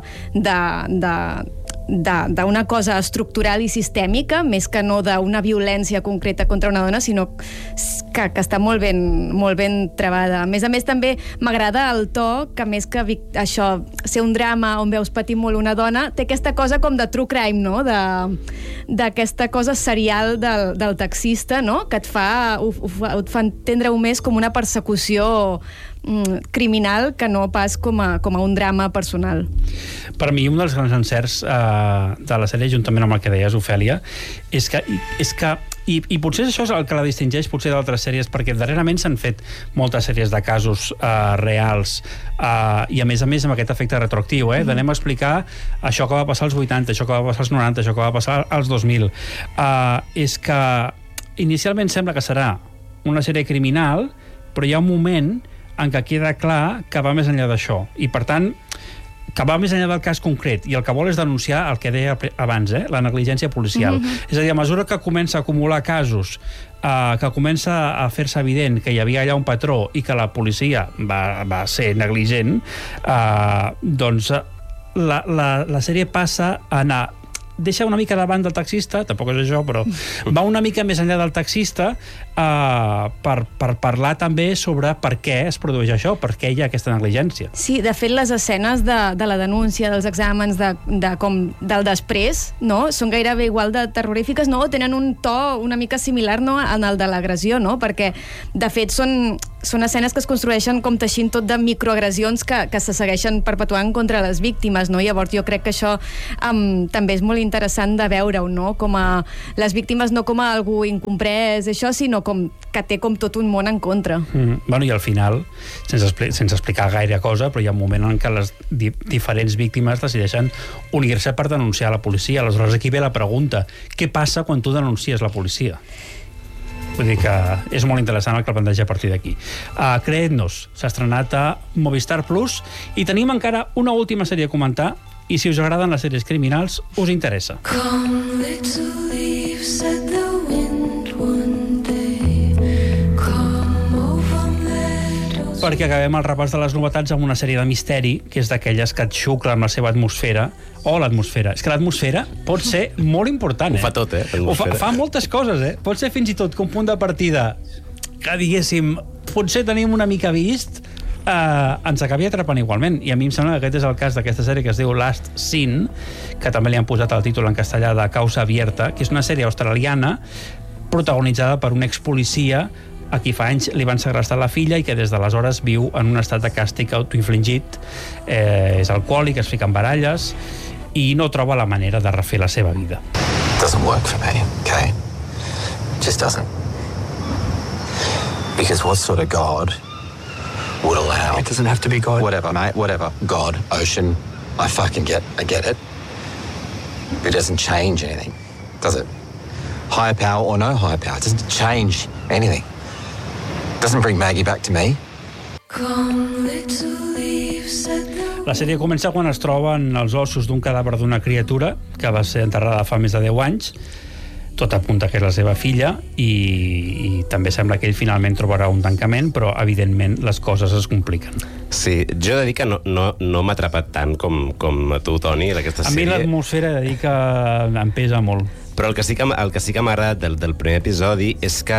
d'una cosa estructural i sistèmica, més que no d'una violència concreta contra una dona, sinó que està molt ben trebada. A més, també m'agrada el to, que més que això, ser un drama on veus patir molt una dona, té aquesta cosa com de true crime, no? D'aquesta cosa serial del taxista, no? Que et fa entendre-ho més com una persecució criminal que no pas com a un drama personal. Per mi, un dels grans encerts de la sèrie, juntament amb el que deies, Ofèlia, és que i potser això és el que la distingeix potser d'altres sèries, perquè darrerament s'han fet moltes sèries de casos reals i a més amb aquest efecte retroactiu, d'anem a explicar això que va passar als 80, això que va passar als 90, això que va passar als 2000. És que inicialment sembla que serà una sèrie criminal, però hi ha un moment en què queda clar que va més enllà d'això. I, per tant, que va més enllà del cas concret, i el que vol és denunciar el que deia abans, la negligència policial. És a dir, a mesura que comença a acumular casos, que comença a fer-se evident que hi havia allà un patró i que la policia va ser negligent, doncs la sèrie passa a anar deixa una mica davant del taxista, tampoc és això, però va una mica més enllà del taxista per parlar també sobre per què es produeix això, per què hi ha aquesta negligència. Sí, de fet, les escenes de la denúncia, dels exàmens, del després, no? Són gairebé igual de terrorífiques, no? Tenen un to una mica similar, no?, en el de l'agressió, no? Perquè, de fet, són escenes que es construeixen com teixint tot de microagressions que se segueixen perpetuant contra les víctimes, no? Llavors jo crec que això també és molt interessant de veure-ho, no? Com a les víctimes no com a algú incomprès, això, sinó com que té com tot un món en contra. Bueno, i al final, sense explicar gaire cosa, però hi ha un moment en què les diferents víctimes decideixen unir-se per denunciar la policia. Aleshores, aquí ve la pregunta: què passa quan tu denuncies la policia? Vull dir que és molt interessant el que el planteja a partir d'aquí. Creednos, s'ha estrenat a Movistar Plus i tenim encara una última sèrie a comentar, i si us agraden les sèries criminals, us interessa. Come little leaves at the wind one day, come over meadows. Perquè acabem el repàs de les novetats amb una sèrie de misteri, que és d'aquelles que et xucla amb la seva atmosfera, l'atmosfera. És que l'atmosfera pot ser molt important, Ho fa tot, Fa moltes coses, Pot ser fins i tot com punt de partida que, diguéssim, potser tenim una mica vist, ens acabi atrapant igualment. I a mi em sembla que aquest és el cas d'aquesta sèrie que es diu Last Scene, que també li han posat el títol en castellà de Causa Abierta, que és una sèrie australiana protagonitzada per un expolicia a qui fa anys li van segrestar la filla i que des d'aleshores viu en un estat de càstig autoinfligit. És alcohòlic, es fica en baralles i no troba la manera de refer la seva vida. Doesn't work for me, okay? Just doesn't. Because what sort of God would allow... It doesn't have to be God. Whatever, mate, whatever. God, ocean, I get it. It doesn't change anything, does it? Higher power or no higher power, it doesn't change anything. It doesn't bring Maggie back to me. La sèrie comença quan es troben els ossos d'un cadàver d'una criatura que va ser enterrada fa més de 10 anys. Tot apunta que és la seva filla i també sembla que ell finalment trobarà un tancament, però evidentment les coses es compliquen. Sí, jo he de dir que no m'ha atrapat tant com a tu, Toni, aquesta sèrie. A mi l'atmosfera he de dir que em pesa molt. Però el que sí que m'ha agradat del primer episodi és que,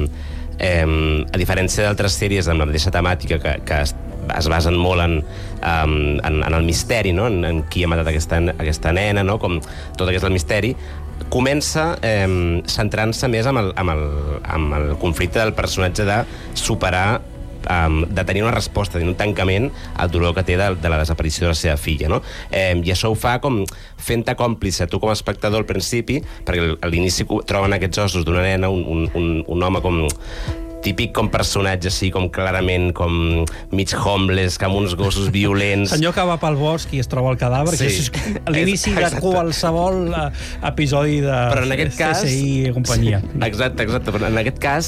a diferència d'altres sèries amb la mateixa temàtica que es basen molt en el misteri, no? En qui ha matat aquesta nena, no? Com tot aquest misteri, comença centrant-se més amb el conflicte del personatge de superar, de tenir una resposta, tenir un tancament al dolor que té de la desaparició de la seva filla, no? I això ho fa com fent-te còmplice tu com a espectador al principi, perquè a l'inici troben aquests ossos d'una nena, un home com típic com personatge, així com clarament com mig homeless, amb uns gossos violents. Senyor que va pel bosc i es troba el cadàver, sí, que és l'inici de qualsevol episodi de CSI i companyia. Exacte, però en aquest cas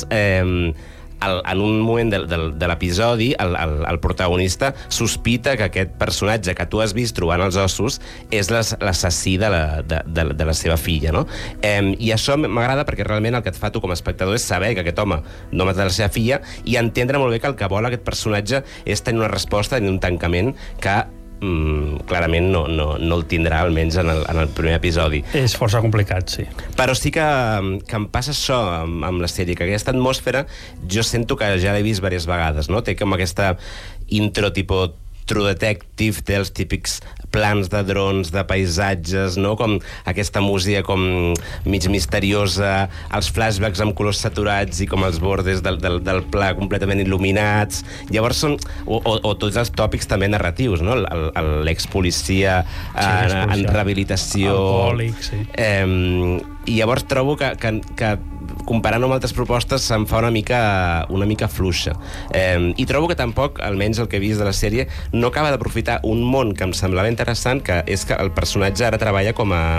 en un moment de l'episodi el protagonista sospita que aquest personatge que tu has vist trobant els ossos és l'assassí de la seva filla, no? I això m'agrada perquè realment el que et fa tu com a espectador és saber que aquest home no ha matat la seva filla i entendre molt bé que el que vol aquest personatge és tenir una resposta, tenir un tancament que clarament no el tindrà, almenys en el primer episodi. És força complicat, sí. Però sí que em passa això amb la sèrie, que aquesta atmosfera jo sento que ja l'he vist diverses vegades, no? Té com aquesta intro tipus True Detective, té els típics plans de drons, de paisatges, no? Com aquesta música com mig misteriosa, els flashbacks amb colors saturats i com els bordes del pla completament il·luminats. Llavors són... O tots els tòpics també narratius, no? L'expolicia en rehabilitació... Alcohòlic, sí. I llavors trobo que comparant amb altres propostes, se'm fa una mica fluixa. I trobo que tampoc, almenys el que he vist de la sèrie, no acaba d'aprofitar un món que em semblava interessant, que és que el personatge ara treballa com a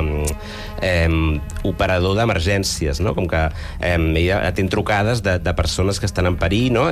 operador d'emergències, no? Com que ella atén trucades de persones que estan en perill, no?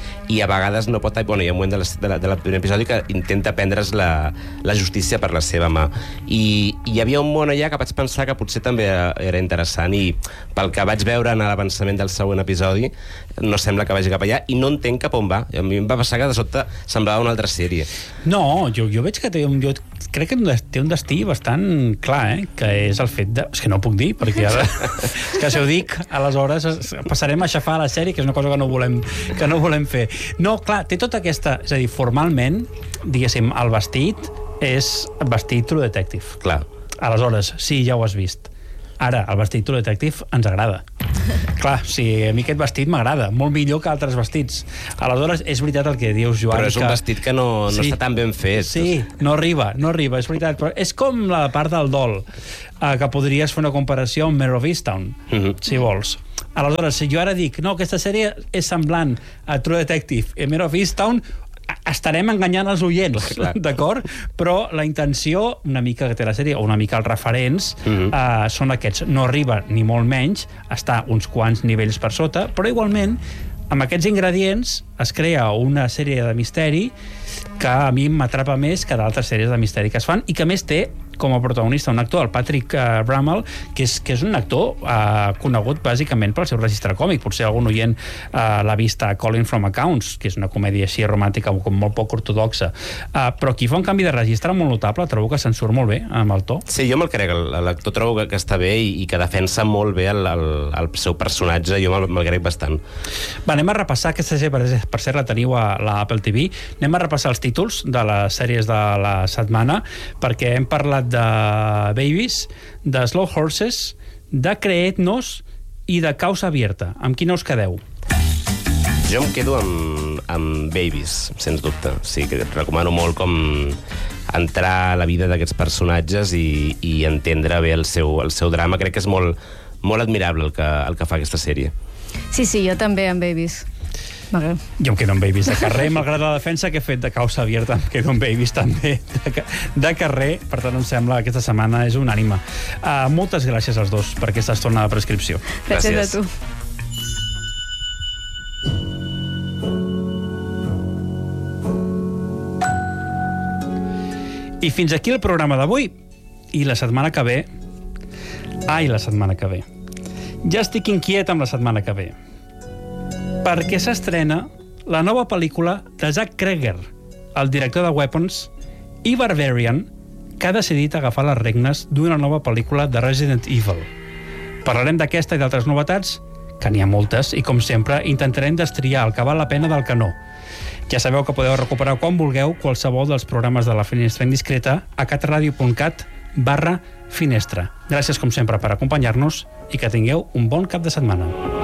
I a vegades no pot... Bueno, hi ha un moment del primer episodi que intenta prendre's la justícia per la seva mà. I hi havia un món allà que vaig pensar que potser també era interessant, i pel que vaig veure en l'avançament del següent episodi no sembla que vagi cap allà, i no entenc cap on va. A mi em va passar que de sobte semblava una altra sèrie. No, jo veig que jo crec que té un destí bastant clar, que és el fet de... És que no ho puc dir, perquè ara... és que si ho dic, aleshores passarem a xafar la sèrie, que és una cosa que no volem fer. No, clar, té tota aquesta... És a dir, formalment, diguéssim, el vestit és vestit True Detective. Clar. Aleshores, sí, ja ho has vist. Ara, el vestit True Detective ens agrada. Clar, sí, a mi aquest vestit m'agrada, molt millor que altres vestits. Aleshores, és veritat el que dius, Joan. Però és un vestit que no està tan ben fet. Sí, no arriba, és veritat. Però és com la part del dol, que podries fer una comparació amb Mare of Easttown, si vols. Aleshores, si jo ara dic, no, aquesta sèrie és semblant a True Detective i Mare of Easttown, estarem enganyant els oients, d'acord? Però la intenció, una mica que té la sèrie, o una mica els referents, són aquests. No arriba ni molt menys, està uns quants nivells per sota, però igualment, amb aquests ingredients es crea una sèrie de misteri que a mi m'atrapa més que d'altres sèries de misteri que es fan, i que més té com a protagonista un actor, el Patrick Brammall, que és un actor conegut bàsicament pel seu registre còmic. Potser algun oient l'ha vist a Calling from Accounts, que és una comèdia així romàntica com molt poc ortodoxa, però aquí fa un canvi de registre molt notable. Trobo que se'n surt molt bé amb el to. Sí, jo me'l crec, l'actor trobo que està bé i que defensa molt bé el seu personatge. Jo me'l crec bastant. Va, anem a repassar aquesta sèrie, per cert la teniu a l'Apple TV. Anem a repassar els títols de les sèries de la setmana, perquè hem parlat de Babies, de Slow Horses, de Creednos i de Causa Abierta. Amb quina us quedeu? Jo em quedo amb Babies, sens dubte. Sí, que recomano molt com entrar a la vida d'aquests personatges i entendre bé el seu drama. Crec que és molt admirable el que fa aquesta sèrie. Sí, jo també amb Babies. Jo em quedo amb Babies de carrer, malgrat la defensa que he fet de Causa Abierta, em quedo amb Babies també de carrer. Per tant, em sembla que aquesta setmana és unànime. Moltes gràcies als dos per aquesta estona de prescripció. Gràcies a tu. I fins aquí el programa d'avui. I la setmana que ve... la setmana que ve. Ja estic inquiet amb la setmana que ve, perquè s'estrena la nova pel·lícula de Zach Cregger, el director de Weapons, i Barbarian, que ha decidit agafar les regnes d'una nova pel·lícula de Resident Evil. Parlarem d'aquesta i d'altres novetats, que n'hi ha moltes, i com sempre intentarem destriar el que val la pena del que no. Ja sabeu que podeu recuperar quan vulgueu qualsevol dels programes de La Finestra Indiscreta a catradio.cat/finestra. Gràcies com sempre per acompanyar-nos i que tingueu un bon cap de setmana.